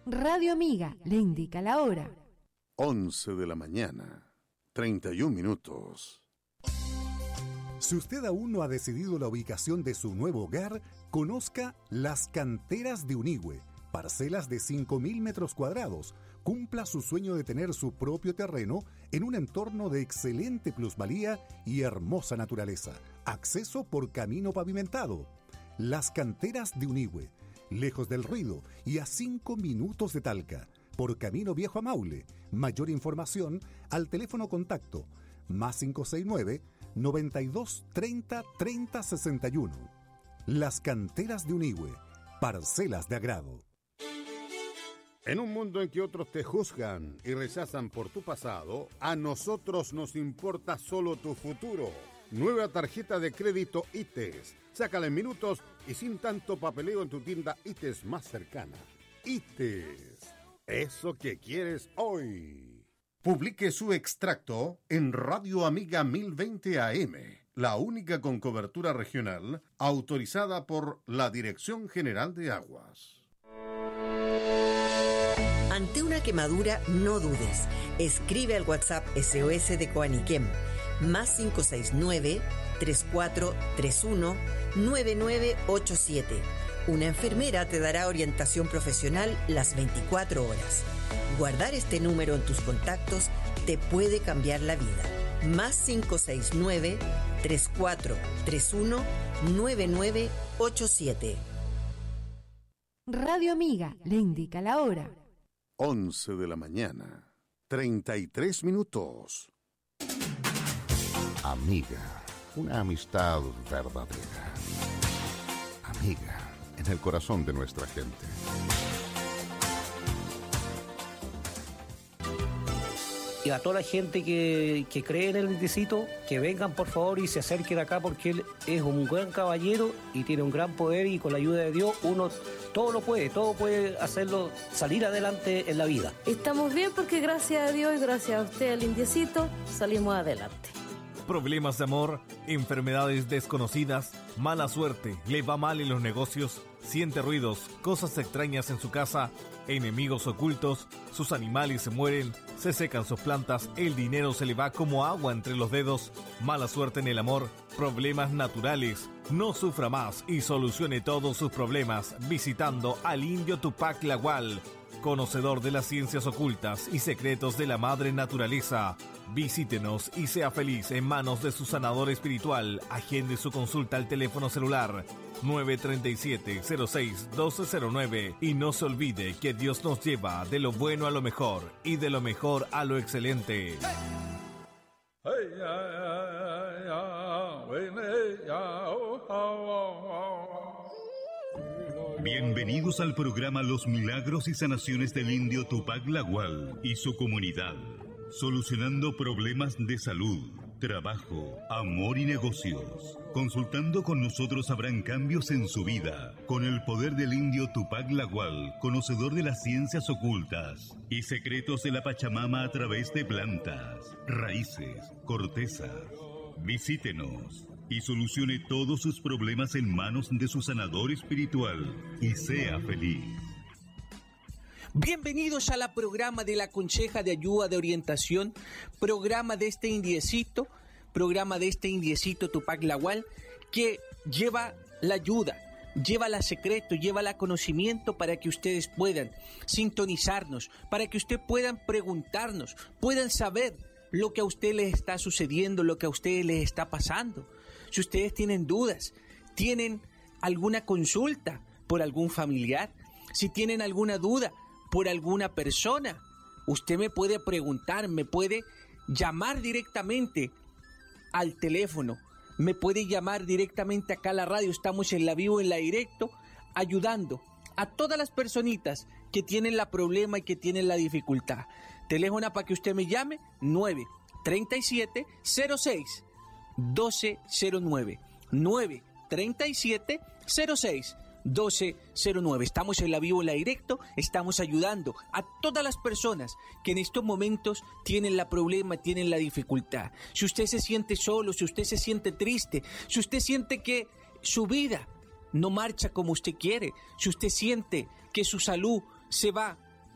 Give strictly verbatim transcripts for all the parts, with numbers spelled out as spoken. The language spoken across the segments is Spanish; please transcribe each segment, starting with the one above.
Radio Amiga le indica la hora. once de la mañana, treinta y un minutos. Si usted aún no ha decidido la ubicación de su nuevo hogar, conozca Las Canteras de Unigüe, parcelas de cinco mil metros cuadrados. Cumpla su sueño de tener su propio terreno en un entorno de excelente plusvalía y hermosa naturaleza. Acceso por camino pavimentado. Las Canteras de Unigüe, lejos del ruido y a cinco minutos de Talca, por camino viejo a Maule. Mayor información al teléfono contacto más cinco seis nueve, noventa y dos, treinta, treinta, sesenta y uno. Las Canteras de Unigüe, parcelas de agrado. En un mundo en que otros te juzgan y rechazan por tu pasado, a nosotros nos importa solo tu futuro. Nueva tarjeta de crédito ITES. Sácala en minutos y sin tanto papeleo en tu tienda ITES más cercana. ITES. Eso que quieres hoy. Publique su extracto en Radio Amiga mil veinte A M, la única con cobertura regional autorizada por la Dirección General de Aguas. Ante una quemadura, no dudes. Escribe al WhatsApp S O S de Coaniquem, más cinco seis nueve, tres cuatro tres uno, nueve nueve ocho siete. Una enfermera te dará orientación profesional las veinticuatro horas. Guardar este número en tus contactos te puede cambiar la vida. Más cinco seis nueve, tres cuatro tres uno, nueve nueve ocho siete. Radio Amiga le indica la hora. once de la mañana, treinta y tres minutos. Amiga, una amistad verdadera. Amiga, en el corazón de nuestra gente. Y a toda la gente que, que cree en el Indiecito, que vengan por favor y se acerquen acá, porque él es un gran caballero y tiene un gran poder, y con la ayuda de Dios uno todo lo puede, todo puede hacerlo salir adelante en la vida. Estamos bien porque gracias a Dios y gracias a usted, el Indiecito, salimos adelante. Problemas de amor, enfermedades desconocidas, mala suerte, le va mal en los negocios, siente ruidos, cosas extrañas en su casa, enemigos ocultos, sus animales se mueren, se secan sus plantas, el dinero se le va como agua entre los dedos, mala suerte en el amor, problemas naturales. No sufra más y solucione todos sus problemas visitando al indio Tupac Lagual, conocedor de las ciencias ocultas y secretos de la madre naturaleza. Visítenos y sea feliz en manos de su sanador espiritual. Agende su consulta al teléfono celular nueve tres siete, cero seis, uno dos cero nueve y no se olvide que Dios nos lleva de lo bueno a lo mejor y de lo mejor a lo excelente. Bienvenidos al programa Los Milagros y Sanaciones del Indio Tupac Lagual y su comunidad, solucionando problemas de salud, trabajo, amor y negocios. Consultando con nosotros habrán cambios en su vida, con el poder del Indio Tupac Lagual, conocedor de las ciencias ocultas y secretos de la Pachamama a través de plantas, raíces, cortezas. Visítenos y solucione todos sus problemas en manos de su sanador espiritual y sea feliz. Bienvenidos a la programa de la Conseja de Ayuda de Orientación, programa de este indiecito, programa de este indiecito Tupac Lagual, que lleva la ayuda, lleva la secreto, lleva el conocimiento para que ustedes puedan sintonizarnos, para que ustedes puedan preguntarnos, puedan saber lo que a ustedes les está sucediendo, lo que a ustedes les está pasando. Si ustedes tienen dudas, tienen alguna consulta por algún familiar, si tienen alguna duda por alguna persona, usted me puede preguntar, me puede llamar directamente al teléfono, me puede llamar directamente acá a la radio. Estamos en la vivo, en la directo, ayudando a todas las personitas que tienen la problema y que tienen la dificultad. Teléfono para que usted me llame, nueve tres siete, cero seis, uno dos cero nueve, nueve tres siete, cero seis, uno dos cero nueve. Estamos en la vivo, en la directo, estamos ayudando a todas las personas que en estos momentos tienen la problema, tienen la dificultad. Si usted se siente solo, si usted se siente triste, si usted siente que su vida no marcha como usted quiere, si usted siente que su salud se va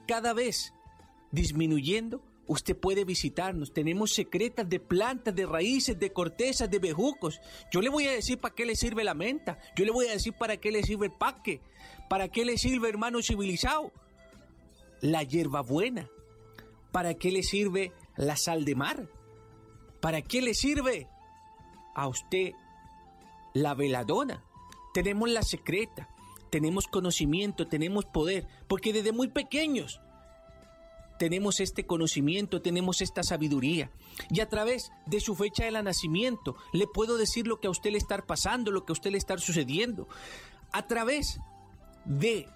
cada vez disminuyendo, usted puede visitarnos. Tenemos secretas de plantas, de raíces, de cortezas, de bejucos. Yo le voy a decir para qué le sirve la menta. Yo le voy a decir para qué le sirve el paque. Para qué le sirve, hermano civilizado, la hierbabuena. ¿Para qué le sirve la sal de mar? ¿Para qué le sirve a usted la veladona? Tenemos la secreta, tenemos conocimiento, tenemos poder, porque desde muy pequeños tenemos este conocimiento, tenemos esta sabiduría. Y a través de su fecha de nacimiento le puedo decir lo que a usted le está pasando, lo que a usted le está sucediendo. A través de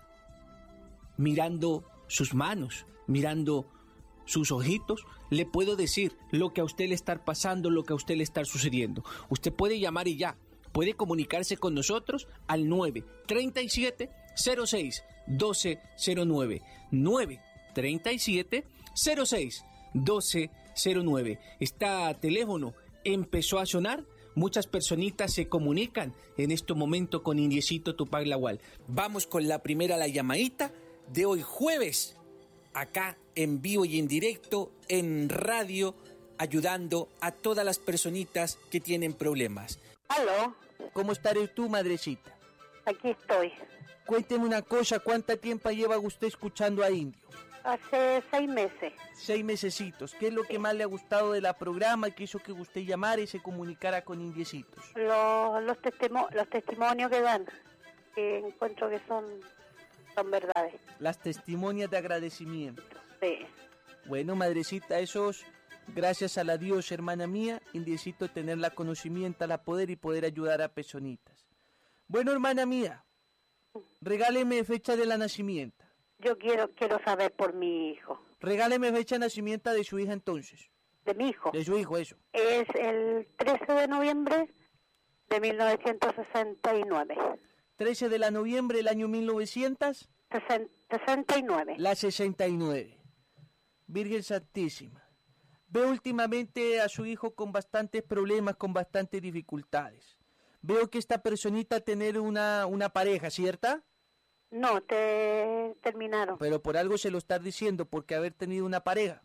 mirando sus manos, mirando sus ojitos, le puedo decir lo que a usted le está pasando, lo que a usted le está sucediendo. Usted puede llamar y ya, puede comunicarse con nosotros al nueve treinta y siete cero seis doce cero nueve, nueve treinta y siete cero seis doce cero nueve. Este teléfono empezó a sonar, muchas personitas se comunican en este momento con Indiecito Tupac Lagual. Vamos con la primera, la llamadita de hoy jueves, acá en vivo y en directo en radio, ayudando a todas las personitas que tienen problemas. ¿Aló? ¿Cómo estaré tú, madrecita? Aquí estoy. Cuénteme una cosa, ¿cuánto tiempo lleva usted escuchando a Indio? Hace seis meses. Seis mesecitos. ¿Qué es lo que más le ha gustado de la programa que hizo que usted llamara y se comunicara con Indiecitos? Los, los, testimo- los testimonios que dan, que encuentro que son, son verdades. Las testimonias de agradecimiento. Sí. Bueno, madrecita, esos, gracias a la Dios, hermana mía, Indiecito tener la conocimiento, la poder y poder ayudar a personitas. Bueno, hermana mía, regáleme fecha de la nacimiento. Yo quiero quiero saber por mi hijo. Regáleme fecha de nacimiento de su hija entonces. ¿De mi hijo? De su hijo, eso. Es el trece de noviembre de mil novecientos sesenta y nueve. trece de la noviembre del año mil novecientos sesenta y nueve. La sesenta y nueve. Virgen Santísima. Veo últimamente a su hijo con bastantes problemas, con bastantes dificultades. Veo que esta personita tener una, una pareja, ¿cierta? No, te terminaron. Pero por algo se lo está diciendo, porque haber tenido una pareja.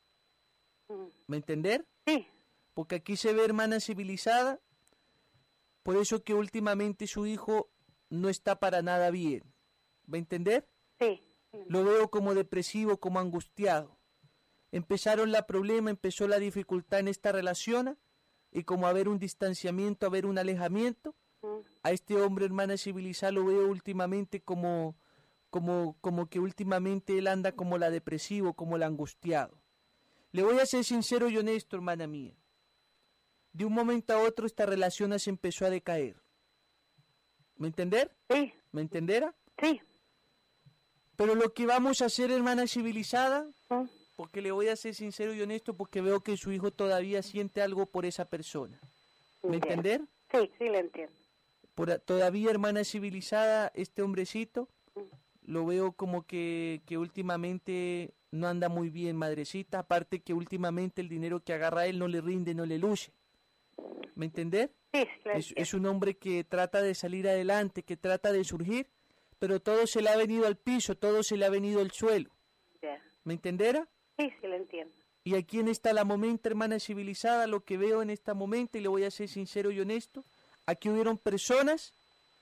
¿Me entender? Sí. Porque aquí se ve hermana civilizada, por eso que últimamente su hijo no está para nada bien. ¿Me entender? Sí. Lo veo como depresivo, como angustiado. Empezaron la problema, empezó la dificultad en esta relación, y como haber un distanciamiento, haber un alejamiento, a este hombre, hermana civilizada, lo veo últimamente como, como, como que últimamente él anda como la depresivo, como el angustiado. Le voy a ser sincero y honesto, hermana mía. De un momento a otro esta relación se empezó a decaer. ¿Me entender? Sí. ¿Me entenderá? Sí. Pero lo que vamos a hacer, hermana civilizada, ¿Mm? Porque le voy a ser sincero y honesto, porque veo que su hijo todavía siente algo por esa persona. ¿Me Bien. entender? Sí, sí, le entiendo. Por, todavía, hermana civilizada, este hombrecito, lo veo como que, que últimamente no anda muy bien, madrecita. Aparte que últimamente el dinero que agarra él no le rinde, no le luce. ¿Me entender? Sí, sí, le es, es un hombre que trata de salir adelante, que trata de surgir, pero todo se le ha venido al piso, todo se le ha venido al suelo. Yeah. ¿Me entenderá? Sí, sí, le entiendo. Y aquí en esta la momento, hermana civilizada, lo que veo en este momento, y le voy a ser sincero y honesto, aquí hubieron personas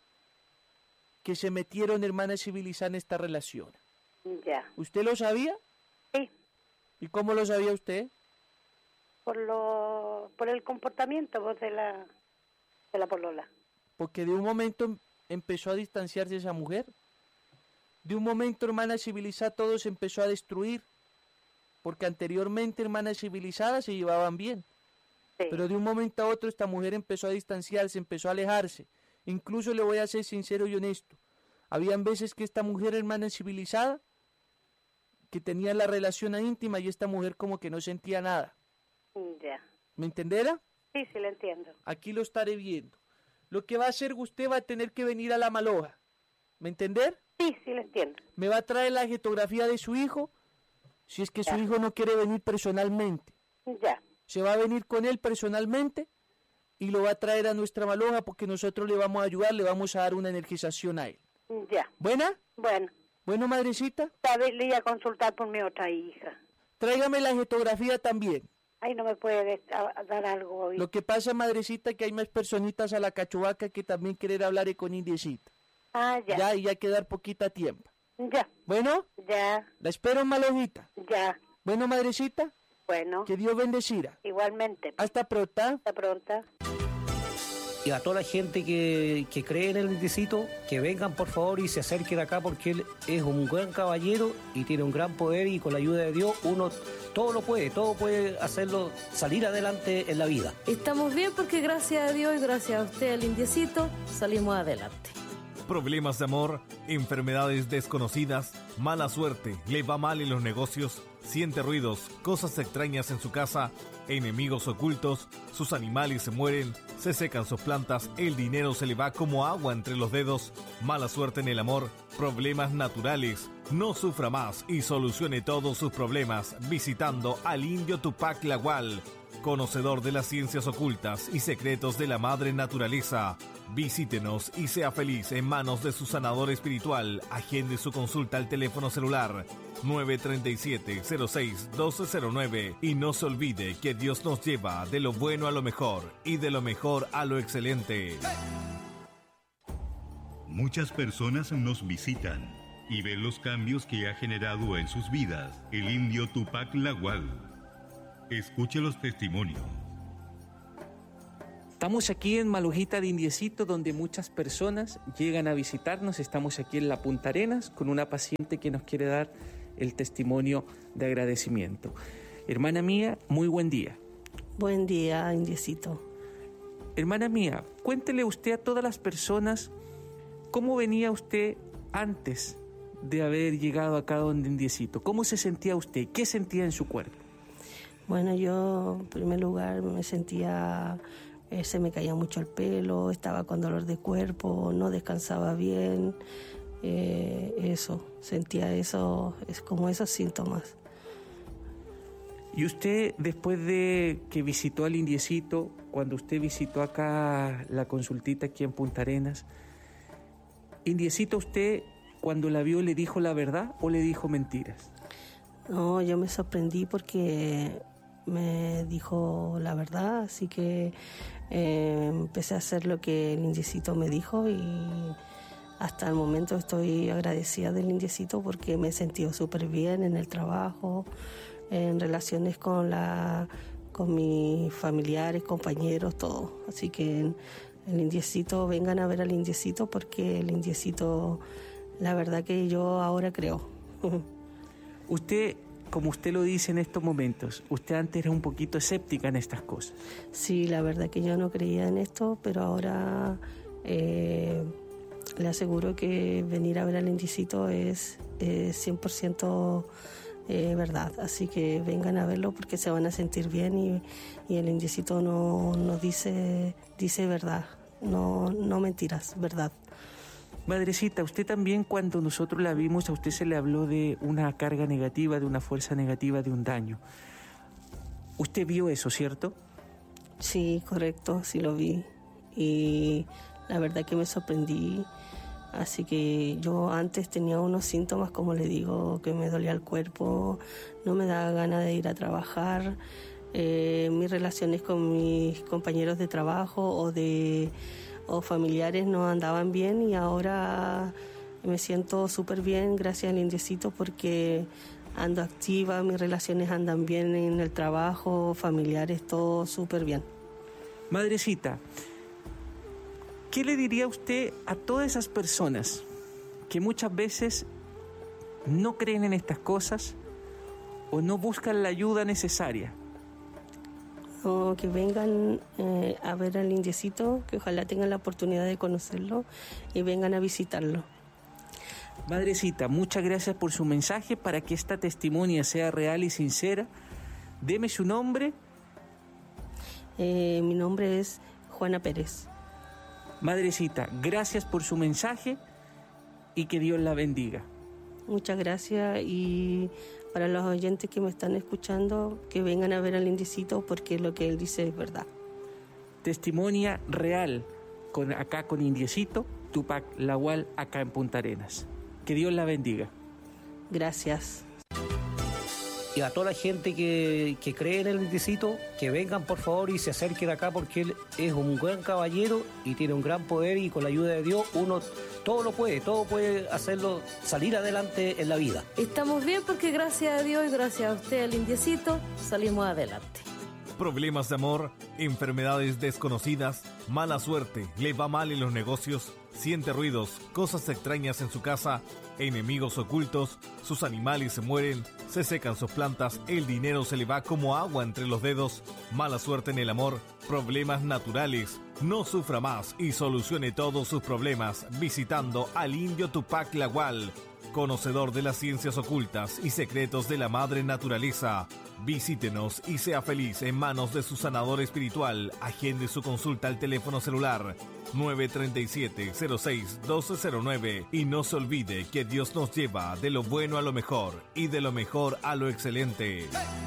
que se metieron, hermana civilizada, en esta relación. Ya. Yeah. ¿Usted lo sabía? Sí. ¿Y cómo lo sabía usted? Por lo, por el comportamiento pues, de la, de la polola. Porque de un momento empezó a distanciarse esa mujer. De un momento, hermana civilizada, todo se empezó a destruir. Porque anteriormente, hermanas civilizadas, se llevaban bien. Sí. Pero de un momento a otro esta mujer empezó a distanciarse, empezó a alejarse. Incluso le voy a ser sincero y honesto. Habían veces que esta mujer, hermana civilizada, que tenía la relación íntima y esta mujer como que no sentía nada. Ya. ¿Me entenderá? Sí, sí, le entiendo. Aquí lo estaré viendo. Lo que va a hacer usted va a tener que venir a la Maloja. ¿Me entender? Sí, sí, le entiendo. Me va a traer la fotografía de su hijo. Si es que ya. Su hijo no quiere venir personalmente. Ya. Se va a venir con él personalmente y lo va a traer a nuestra Maloja porque nosotros le vamos a ayudar, le vamos a dar una energización a él. Ya. ¿Buena? Bueno. Bueno, madrecita. Sabes, le iba a consultar por mi otra hija. Tráigame la gestografía también. Ay, no me puede dar algo hoy. Lo que pasa, madrecita, que hay más personitas a la cachuvaca que también quieren hablar con Indiecita. Ah, ya. Ya, y hay que dar poquita tiempo. Ya. ¿Bueno? Ya. La espero, malojita. Ya. Bueno, madrecita. Bueno. Que Dios bendecira. Igualmente. Hasta pronto. Hasta pronto. Y a toda la gente que, que cree en el indiecito, que vengan por favor y se acerquen acá porque él es un gran caballero y tiene un gran poder y con la ayuda de Dios uno todo lo puede, todo puede hacerlo salir adelante en la vida. Estamos bien porque gracias a Dios y gracias a usted, el indiecito, salimos adelante. Problemas de amor, enfermedades desconocidas, mala suerte, le va mal en los negocios, siente ruidos, cosas extrañas en su casa, enemigos ocultos, sus animales se mueren, se secan sus plantas, el dinero se le va como agua entre los dedos, mala suerte en el amor, problemas naturales. No sufra más y solucione todos sus problemas visitando al indio Tupac Lagual, conocedor de las ciencias ocultas y secretos de la madre naturaleza. Visítenos y sea feliz en manos de su sanador espiritual. Agende su consulta al teléfono celular nueve tres siete, cero seis, uno dos cero nueve y no se olvide que Dios nos lleva de lo bueno a lo mejor y de lo mejor a lo excelente. Muchas personas nos visitan y ven los cambios que ha generado en sus vidas el indio Tupac Lagual. Escuche los testimonios. Estamos aquí en Malojita de Indiecito, donde muchas personas llegan a visitarnos. Estamos aquí en la Punta Arenas con una paciente que nos quiere dar el testimonio de agradecimiento. Hermana mía, muy buen día. Buen día, Indiecito. Hermana mía, cuéntele usted a todas las personas cómo venía usted antes de haber llegado acá donde Indiecito. ¿Cómo se sentía usted? ¿Qué sentía en su cuerpo? Bueno, yo en primer lugar me sentía... Eh, se me caía mucho el pelo, estaba con dolor de cuerpo, no descansaba bien, eh, eso, sentía eso, es como esos síntomas. Y usted, después de que visitó al Indiecito, cuando usted visitó acá la consultita aquí en Punta Arenas, Indiecito, ¿usted cuando la vio le dijo la verdad o le dijo mentiras? No, yo me sorprendí porque me dijo la verdad, así que eh, empecé a hacer lo que el Indiecito me dijo y hasta el momento estoy agradecida del Indiecito porque me he sentido súper bien en el trabajo, en relaciones con la con mis familiares, compañeros, todo. Así que el Indiecito, vengan a ver al Indiecito porque el Indiecito, la verdad que yo ahora creo. Usted, como usted lo dice en estos momentos, usted antes era un poquito escéptica en estas cosas. Sí, la verdad que yo no creía en esto, pero ahora eh, le aseguro que venir a ver al Indiecito es eh, cien por ciento eh, verdad. Así que vengan a verlo porque se van a sentir bien y, y el Indiecito no, no dice, dice verdad, no, no mentiras, verdad. Madrecita, usted también cuando nosotros la vimos, a usted se le habló de una carga negativa, de una fuerza negativa, de un daño. ¿Usted vio eso, cierto? Sí, correcto, sí lo vi. Y la verdad que me sorprendí. Así que yo antes tenía unos síntomas, como le digo, que me dolía el cuerpo, no me daba ganas de ir a trabajar. Eh, mis relaciones con mis compañeros de trabajo o de... o familiares no andaban bien y ahora me siento súper bien gracias al Indiecito porque ando activa, mis relaciones andan bien en el trabajo, familiares, todo súper bien. Madrecita, ¿qué le diría usted a todas esas personas que muchas veces no creen en estas cosas o no buscan la ayuda necesaria? O que vengan eh, a ver al Indiecito, que ojalá tengan la oportunidad de conocerlo y vengan a visitarlo. Madrecita, muchas gracias por su mensaje. Para que esta testimonia sea real y sincera, deme su nombre. Eh, mi nombre es Juana Pérez. Madrecita, gracias por su mensaje y que Dios la bendiga. Muchas gracias y para los oyentes que me están escuchando, que vengan a ver al Indiecito porque lo que él dice es verdad. Testimonia real con, acá con Indiecito, Tupac Lagual, acá en Punta Arenas. Que Dios la bendiga. Gracias. Y a toda la gente que, que cree en el indecito, que vengan por favor y se acerquen acá porque él es un gran caballero y tiene un gran poder y con la ayuda de Dios uno todo lo puede, todo puede hacerlo salir adelante en la vida. Estamos bien porque gracias a Dios y gracias a usted, el indiecito, salimos adelante. Problemas de amor, enfermedades desconocidas, mala suerte, le va mal en los negocios, siente ruidos, cosas extrañas en su casa, enemigos ocultos, sus animales se mueren, se secan sus plantas, el dinero se le va como agua entre los dedos, mala suerte en el amor, problemas naturales. No sufra más y solucione todos sus problemas visitando al indio Tupac Lagual, conocedor de las ciencias ocultas y secretos de la madre naturaleza. Visítenos y sea feliz en manos de su sanador espiritual. Agende su consulta al teléfono celular nueve tres siete, cero seis, uno dos cero nueve y no se olvide que Dios nos lleva de lo bueno a lo mejor y de lo mejor a lo excelente.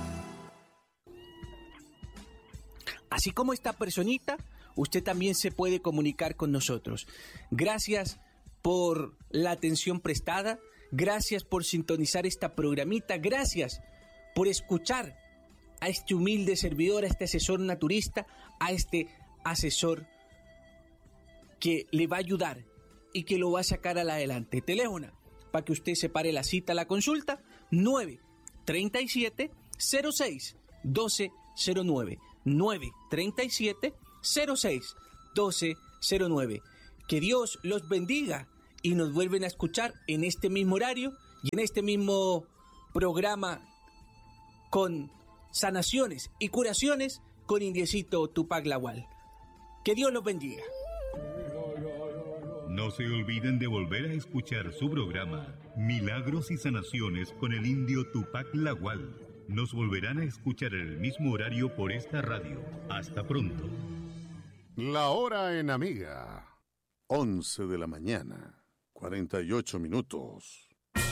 Así como esta personita, usted también se puede comunicar con nosotros. Gracias por la atención prestada, gracias por sintonizar esta programita, gracias por escuchar a este humilde servidor, a este asesor naturista, a este asesor que le va a ayudar y que lo va a sacar a la adelante. Teléfono para que usted separe la cita a la consulta, nueve tres siete, cero seis, uno dos cero nueve, nueve tres siete, cero seis, uno dos cero nueve. Que Dios los bendiga y nos vuelven a escuchar en este mismo horario y en este mismo programa con sanaciones y curaciones con Indiecito Tupac Lagual. Que Dios los bendiga. No se olviden de volver a escuchar su programa Milagros y Sanaciones con el indio Tupac Lagual. Nos volverán a escuchar en el mismo horario por esta radio. Hasta pronto. La hora en Amiga, once de la mañana, cuarenta y ocho minutos.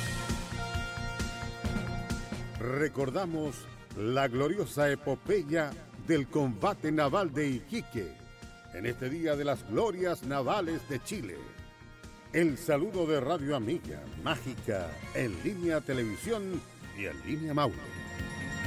Recordamos la gloriosa epopeya del combate naval de Iquique, en este Día de las Glorias Navales de Chile. El saludo de Radio Amiga, mágica, en línea televisión y en línea Maule.